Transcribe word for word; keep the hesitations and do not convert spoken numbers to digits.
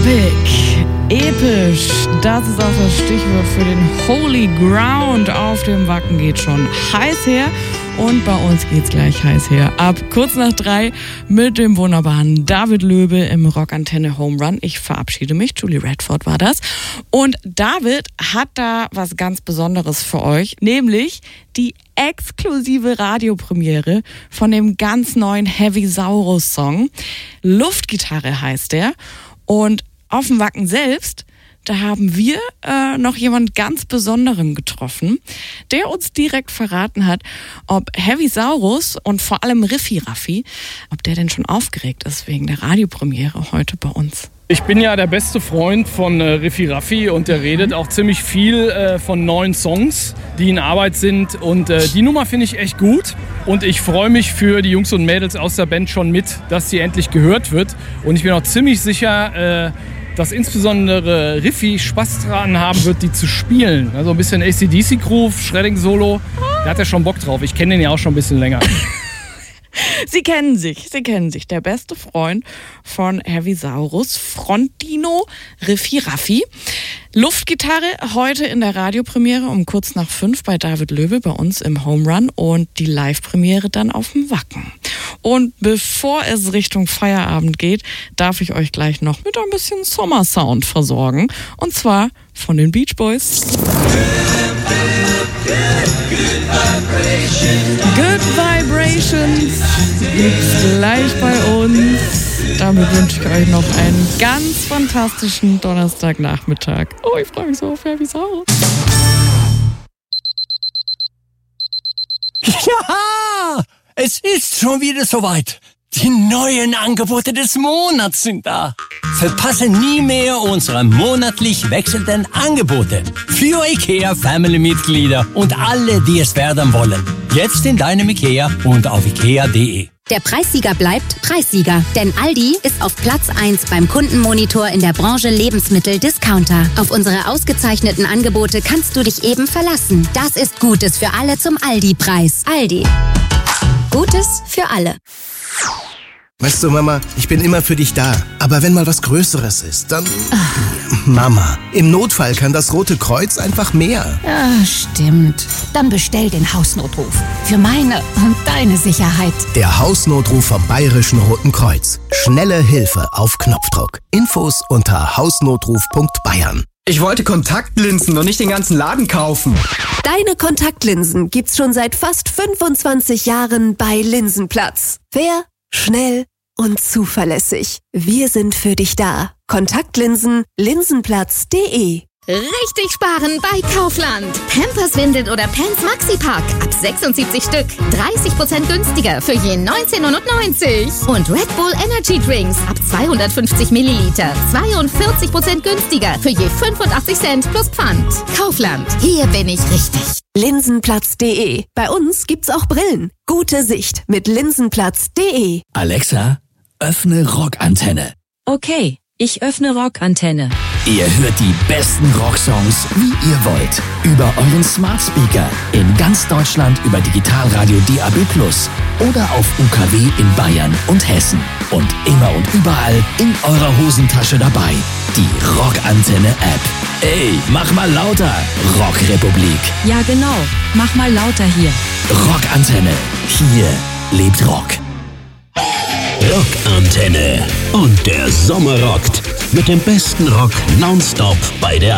Epic, episch, das ist auch das Stichwort für den Holy Ground. Auf dem Wacken geht schon heiß her und bei uns geht's gleich heiß her. Ab kurz nach drei mit dem wunderbaren David Löbe im Rockantenne Home Run. Ich verabschiede mich, Julie Redford war das. Und David hat da was ganz Besonderes für euch, nämlich die exklusive Radiopremiere von dem ganz neuen Heavy Saurus Song. Luftgitarre heißt der. Und auf dem Wacken selbst, da haben wir äh, noch jemand ganz Besonderen getroffen, der uns direkt verraten hat, ob Heavy Saurus und vor allem Riffi Raffi, ob der denn schon aufgeregt ist wegen der Radiopremiere heute bei uns. Ich bin ja der beste Freund von äh, Riffi Raffi und der redet auch ziemlich viel äh, von neuen Songs, die in Arbeit sind. Und äh, die Nummer finde ich echt gut. Und ich freue mich für die Jungs und Mädels aus der Band schon mit, dass sie endlich gehört wird. Und ich bin auch ziemlich sicher, äh, dass insbesondere Riffi Spaß dran haben wird, die zu spielen. Also ein bisschen A C D C-Groove, Shredding-Solo. Da hat er schon Bock drauf. Ich kenne den ja auch schon ein bisschen länger. Sie kennen sich, sie kennen sich. Der beste Freund von Heavy Saurus, Frontdino Riffi Raffi. Luftgitarre heute in der Radiopremiere um kurz nach fünf bei David Löwe bei uns im Home Run und die Live-Premiere dann auf dem Wacken. Und bevor es Richtung Feierabend geht, darf ich euch gleich noch mit ein bisschen Sommersound versorgen. Und zwar von den Beach Boys. Good Vibrations gibt's gleich bei uns. Damit wünsche ich euch noch einen ganz fantastischen Donnerstagnachmittag. Oh, ich freue mich so auf Heavy Saurus. Ja, es ist schon wieder soweit. Die neuen Angebote des Monats sind da. Verpasse nie mehr unsere monatlich wechselnden Angebote für IKEA Family-Mitglieder und alle, die es werden wollen. Jetzt in deinem IKEA und auf ikea punkt de. Der Preissieger bleibt Preissieger, denn Aldi ist auf Platz eins beim Kundenmonitor in der Branche Lebensmittel-Discounter. Auf unsere ausgezeichneten Angebote kannst du dich eben verlassen. Das ist Gutes für alle zum Aldi-Preis. Aldi. Gutes für alle. Weißt du, Mama, ich bin immer für dich da. Aber wenn mal was Größeres ist, dann... Ach. Mama, im Notfall kann das Rote Kreuz einfach mehr. Ja, stimmt. Dann bestell den Hausnotruf. Für meine und deine Sicherheit. Der Hausnotruf vom Bayerischen Roten Kreuz. Schnelle Hilfe auf Knopfdruck. Infos unter hausnotruf punkt bayern. Ich wollte Kontaktlinsen und nicht den ganzen Laden kaufen. Deine Kontaktlinsen gibt's schon seit fast fünfundzwanzig Jahren bei Linsenplatz. Fair, schnell und zuverlässig. Wir sind für dich da. Kontaktlinsen, linsenplatz punkt de. Richtig sparen bei Kaufland. Pampers, Windeln oder Pants Maxi-Pack ab sechsundsiebzig Stück. dreißig Prozent günstiger für je neunzehn neunundneunzig. Und Red Bull Energy Drinks ab zweihundertfünfzig Milliliter. zweiundvierzig Prozent günstiger für je fünfundachtzig Cent plus Pfand. Kaufland. Hier bin ich richtig. linsenplatz punkt de. Bei uns gibt's auch Brillen. Gute Sicht mit linsenplatz punkt de. Alexa, öffne Rockantenne. Okay, ich öffne Rockantenne. Ihr hört die besten Rocksongs, wie ihr wollt. Über euren Smart Speaker. In ganz Deutschland über Digitalradio D A B plus. Oder auf U K W in Bayern und Hessen. Und immer und überall in eurer Hosentasche dabei. Die Rockantenne-App. Ey, mach mal lauter, Rockrepublik. Ja genau, mach mal lauter hier. Rockantenne. Hier lebt Rock. Rockantenne. Und der Sommer rockt. Mit dem besten Rock nonstop bei der